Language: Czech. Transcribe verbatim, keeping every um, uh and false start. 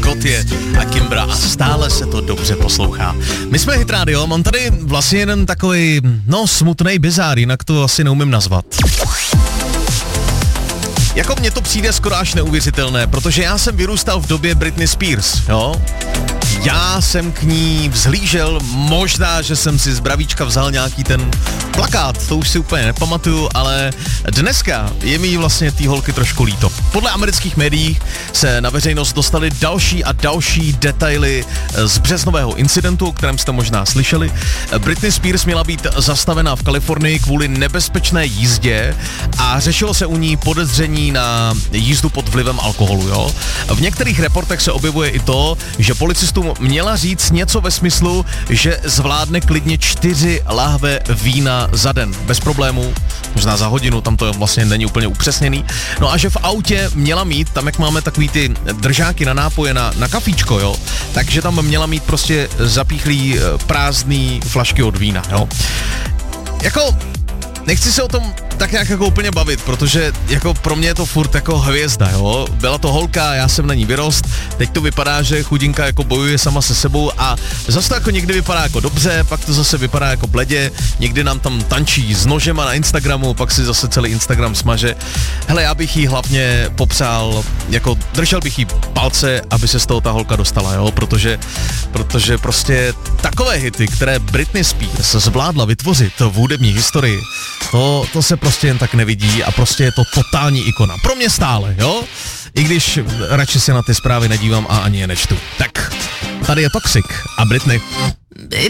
Gotye a Kimbra a stále se to dobře poslouchá. My jsme Hit Radio, mám tady vlastně jeden takový, no smutnej bizár, jinak to asi neumím nazvat. Jako mně to přijde skoro až neuvěřitelné, protože já jsem vyrůstal v době Britney Spears, jo? Já jsem k ní vzhlížel, možná, že jsem si z bravíčka vzal nějaký ten plakát, to už si úplně nepamatuju, ale dneska je mi vlastně tý holky trošku líto. Podle amerických médií se na veřejnost dostaly další a další detaily z březnového incidentu, o kterém jste možná slyšeli. Britney Spears měla být zastavená v Kalifornii kvůli nebezpečné jízdě a řešilo se u ní podezření na jízdu pod vlivem alkoholu, jo. V některých reportech se objevuje i to, že policistům měla říct něco ve smyslu, že zvládne klidně čtyři lahve vína za den, bez problémů, možná za hodinu, tam to vlastně není úplně upřesněný. No a že v autě měla mít, tam jak máme takový ty držáky na nápoje na, na kafíčko, jo, takže tam měla mít prostě zapíchlý prázdný flašky od vína, jo. Jako, nechci se o tom tak nějak jako úplně bavit, protože jako pro mě je to furt jako hvězda, jo. Byla to holka, já jsem na ní vyrost, teď to vypadá, že chudinka jako bojuje sama se sebou a zase to jako někdy vypadá jako dobře, pak to zase vypadá jako bledě, někdy nám tam tančí s nožema na Instagramu, pak si zase celý Instagram smaže. Hele, já bych jí hlavně popřál, jako držel bych jí palce, aby se z toho ta holka dostala, jo, protože, protože prostě takové hity, které Britney Spears zvládla vytvořit v hudební historii, to, to se prostě jen tak nevidí a prostě je to totální ikona. Pro mě stále, jo? I když radši se na ty zprávy nedívám a ani je nečtu. Tak, tady je Toxic a Britney.